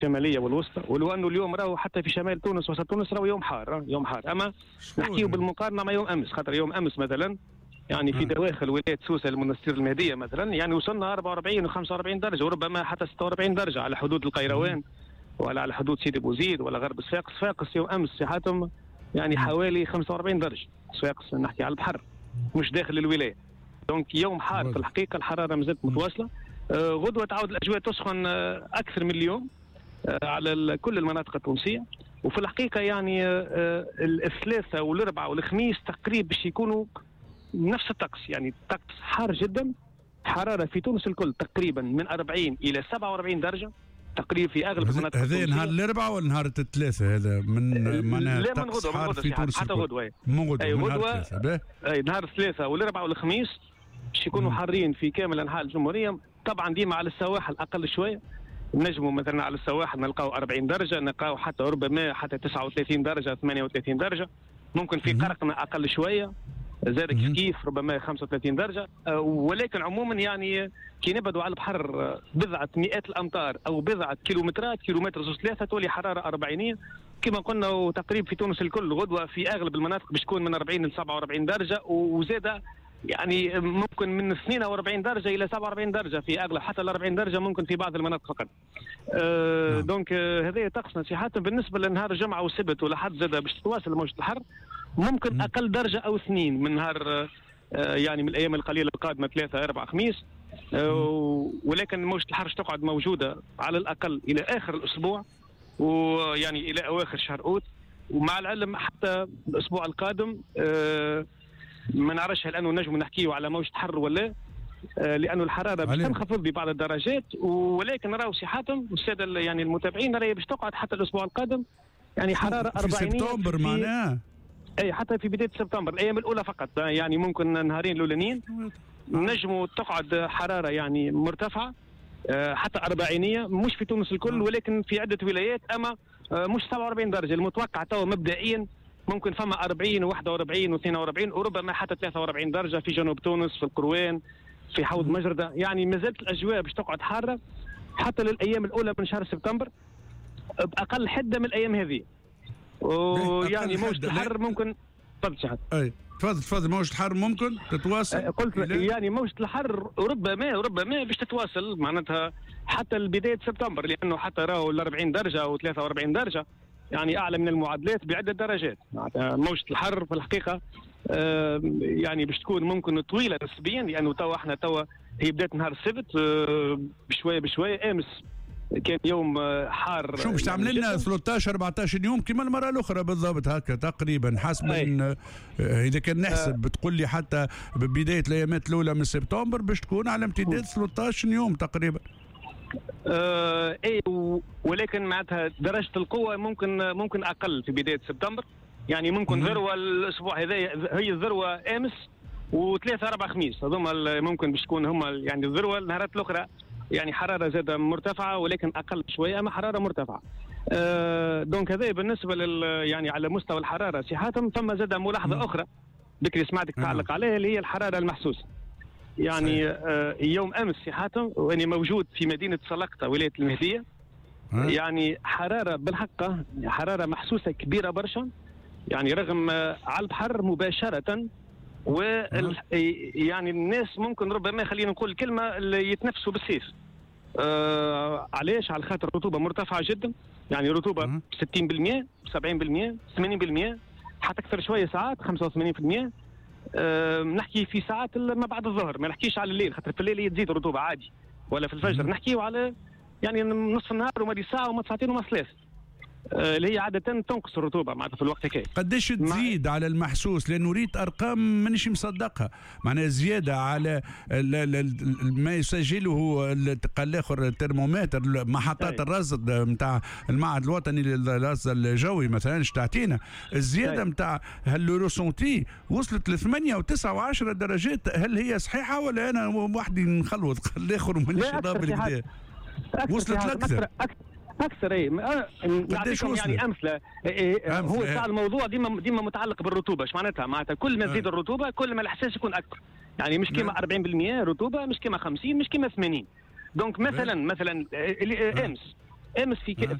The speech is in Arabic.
الشماليه والوسطى، ولو انه اليوم راهو حتى في شمال تونس وسط تونس راهو يوم حار، يوم حار. اما نحكيو بالمقارنه مع يوم امس، خاطر يوم امس مثلا يعني في دواخل ولايه سوسه المنستير المهديه مثلا يعني وصلنا 44 و45 درجه وربما حتى 46 درجه على حدود القيروان ولا على حدود سيدي بوزيد ولا غرب صفاقس. صفاقس يوم امس صحتهم يعني حوالي 45 درجه، صفاقس نحكي على البحر مش داخل الولايه. دونك يوم حار في الحقيقه، الحراره مازالت متواصله. غدوه تعود الاجواء تسخن اكثر من اليوم على كل المناطق التونسيه. وفي الحقيقه يعني الثلاثاء والاربعاء والخميس تقريبا باش يكونوا نفس الطقس، يعني الطقس حار جدا. حراره في تونس الكل تقريبا من 40 الى 47 درجه تقريبا في اغلب المناطق. هذا نهار الاربعاء ولا نهار الثلاثاء؟ هذا من معناها الطقس حار في تونس حتى غدوه. من غدوه نهار الثلاثاء والاربعاء والخميس باش يكونوا حارين في كامل انحاء الجمهوريه. طبعا ديما على السواحل اقل شويه، نجموا مثلا على السواحل نلقاو 40 درجه، نلقاو حتى ربما حتى 39 درجه 38 درجه. ممكن في قرقنا اقل شويه زاد كيف ربما 35 درجه. ولكن عموما يعني كي نبعدوا على البحر بضعه مئات الامتار او بضعه كيلومتر زوج ثلاثه تولي حراره اربعينيه كما قلنا. وتقريبا في تونس الكل غدوه في اغلب المناطق باش تكون من 40 ل 47 درجه، وزاد يعني ممكن من 42 درجه الى 47 درجه في اغلب، حتى ال 40 درجه ممكن في بعض المناطق فقط. دونك هذا طقس نصيحات. بالنسبه لنهار الجمعه والسبت ولحد زاد باش تتواصل موجه الحر ممكن اقل درجه او اثنين من نهار يعني من الايام القليله القادمه 3 4 خميس. ولكن موجه الحر تقعد موجوده على الاقل الى اخر الاسبوع، ويعني الى اواخر شهر اوت. ومع العلم حتى الاسبوع القادم ما نعرفش هل انه نجم نحكيه على موجه حر ولا، لانه الحراره باش تنخفض ببعض الدرجات. ولكن راهو صحاتهم الساده يعني المتابعين راهي باش تقعد حتى الاسبوع القادم يعني حراره 40 في سبتمبر معناها. اي حتى في بدايه سبتمبر الايام الاولى فقط، يعني ممكن نهارين الاولانيين نجموا تقعد حراره يعني مرتفعه حتى 40 مش في تونس الكل ولكن في عده ولايات. اما مش 47 درجه المتوقع توا مبدئيا، ممكن فما 40 و41 و42 وربما حتى 43 درجه في جنوب تونس في القروان في حوض مجردة. يعني ما زالت الاجواء باش تقعد حاره حتى للايام الاولى من شهر سبتمبر باقل حده من الايام هذه. ويعني موجة الحر ممكن تفضل شحات. اي تفضل موجة الحر ممكن تتواصل. قلت يعني موجة الحر ربما باش تتواصل معناتها حتى لبداية سبتمبر، لانه حتى راهو ال 40 درجة او 43 درجة يعني اعلى من المعادلات بعدة درجات. موجة الحر في الحقيقة يعني باش تكون ممكن طويلة نسبيا، لانه احنا هي بداية نهار السبت بشوية. امس كان يوم حار. شو باش تعمل لنا 13 14 يوم كما المره الاخرى بالضبط هكا تقريبا حسب اذا كان نحسب بتقول لي حتى ببدايه الايامات الاولى من سبتمبر باش تكون على امتداد 13 يوم تقريبا. اي ولكن معناتها درجه القوه ممكن اقل في بدايه سبتمبر، يعني ممكن ذروه الاسبوع هذا هي الذروه امس وثلاثة 4 خميس هذوما ممكن باش تكون هما يعني الذروه. النهارات الاخرى يعني حراره زادة مرتفعه ولكن اقل شويه اما حراره مرتفعه. دونك هذا بالنسبه يعني على مستوى الحراره صحاتهم. ثم زاد ملاحظه اخرى بكري سمعتك تعلق عليها اللي هي الحراره المحسوسه. يعني يوم امس صحاتهم واني موجود في مدينه سلقطه ولايه المهديه، يعني حراره بالحق حراره محسوسه كبيره برشا، يعني رغم على البحر مباشره. يعني الناس ممكن ربما خلينا نقول الكلمه اللي يتنفسوا بالسيف. علاش؟ على خاطر الرطوبه مرتفعه جدا، يعني رطوبه 60% 70% 80% حتى اكثر شويه ساعات 85%. نحكي في ساعات ما بعد الظهر، ما نحكيش على الليل خاطر في الليل تزيد الرطوبه عادي ولا في الفجر. نحكيو على يعني نصف النهار وما ساعه وما ساعتين وما ثلاث اللي هي عادة تنقص الرطوبة معناتها في الوقت هكاك. قداش تزيد على المحسوس؟ لأنه ريت أرقام مانيش مصدقها، معناها زيادة على ما يسجله الآخر الترمومتر محطات الرصد نتاع المعهد الوطني للرصد الجوي مثلا تعطينا الزيادة نتاع هالروسونتي وصلت ل 8 و9 و10 درجات. هل هي صحيحة ولا أنا وحدي نخلوط الآخر مانيش ضابط كده؟ وصلت لأكثر اكثر. نعطيكم يعني امثله. هو تاع الموضوع ديما متعلق بالرطوبه. ايش معناتها كل ما تزيد الرطوبه كل ما الاحساس يكون اكثر، يعني مش كيما 40% رطوبه، مش كيما 50، مش كيما 80. دونك مثلا امس امس